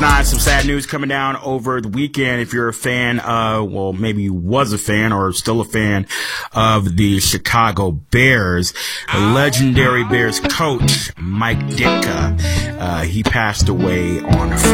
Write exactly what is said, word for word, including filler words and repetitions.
Nah, some sad news coming down over the weekend. If you're a fan, uh, well, maybe you was a fan or still a fan of the Chicago Bears, the legendary Bears coach, Mike Ditka, uh, he passed away on